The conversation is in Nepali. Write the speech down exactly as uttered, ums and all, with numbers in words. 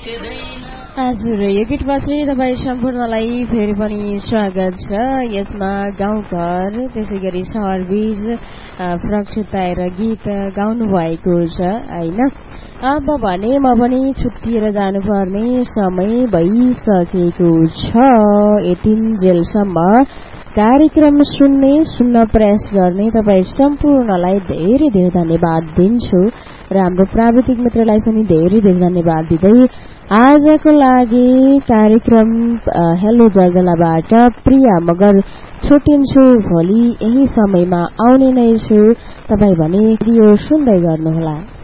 हजुर यो गीतपछि तपाईँ सम्पूर्णलाई फेरि पनि स्वागत छ। यसमा गाउँघर त्यसै गरी सहरबीच फरक छुट्याएर गीत गाउनु भएको छ होइन। अब भने म पनि छुट्टिएर जानुपर्ने समय भइसकेको छ। यतिन्जेलसम्म कार्यक्रम सुन्ने सुन्न प्रयास गर्ने तपाईँ सम्पूर्णलाई धेरै धेरै धन्यवाद दिन्छु र हाम्रो प्राविधिक मित्रलाई पनि धेरै धेरै धन्यवाद दिँदै आजको लागि कार्यक्रम हेलो जगलाबाट प्रिया मगर छुट्टिन्छु। भोलि यही समयमा आउने नै छु। तपाईँ भने रेडियो सुन्दै गर्नुहोला।